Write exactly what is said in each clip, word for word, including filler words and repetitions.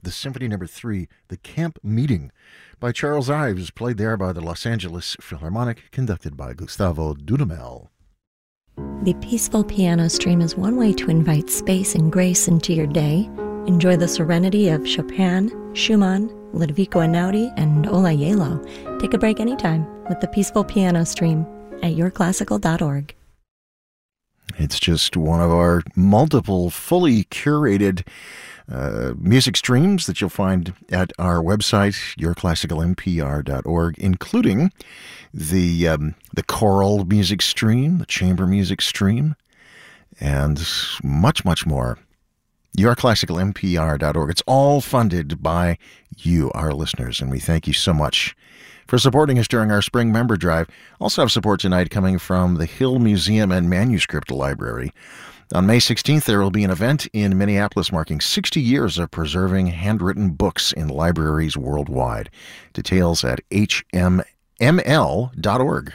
the Symphony Number Three, The Camp Meeting, by Charles Ives, played there by the Los Angeles Philharmonic, conducted by Gustavo Dudamel. The Peaceful Piano Stream is one way to invite space and grace into your day. Enjoy the serenity of Chopin, Schumann, Ludovico Einaudi, and Ola Yelo. Take a break anytime with the Peaceful Piano Stream at your classical dot org. It's just one of our multiple fully curated uh, music streams that you'll find at our website, your classical n p r dot org, including the um, the choral music stream, the chamber music stream, and much, much more. your classical n p r dot org. It's all funded by you, our listeners, and we thank you so much for supporting us during our spring member drive. Also have support tonight coming from the Hill Museum and Manuscript Library. On May sixteenth, there will be an event in Minneapolis marking sixty years of preserving handwritten books in libraries worldwide. Details at h m m l dot org.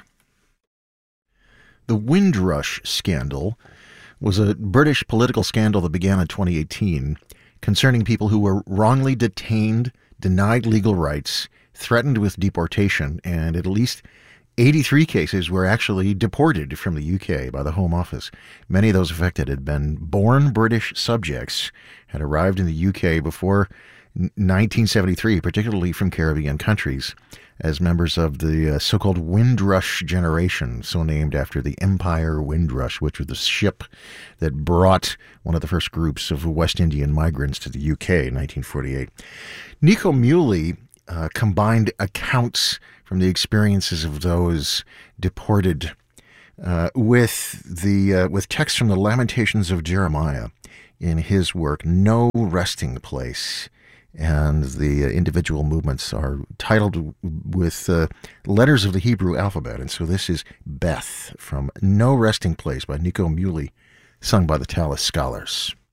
The Windrush scandal was a British political scandal that began in twenty eighteen concerning people who were wrongly detained, denied legal rights, threatened with deportation, and at least eighty-three cases were actually deported from the U K by the Home Office. Many of those affected had been born British subjects, had arrived in the U K before nineteen seventy-three, particularly from Caribbean countries, as members of the uh, so-called Windrush generation, so named after the Empire Windrush, which was the ship that brought one of the first groups of West Indian migrants to the U K in nineteen forty-eight. Nico Muhly uh, combined accounts from the experiences of those deported uh, with the uh, with texts from the Lamentations of Jeremiah in his work, No Resting Place. And the uh, individual movements are titled with uh, letters of the Hebrew alphabet. And so this is Beth from No Resting Place by Nico Muhly, sung by the Tallis Scholars.